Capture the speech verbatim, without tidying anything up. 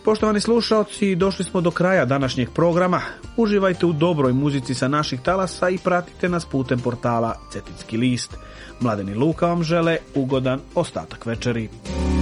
Poštovani slušalci, došli smo do kraja današnjeg programa. Uživajte u dobroj muzici sa naših talasa i pratite nas putem portala Cetinski list. Mladen i Luka vam žele ugodan ostatak večeri.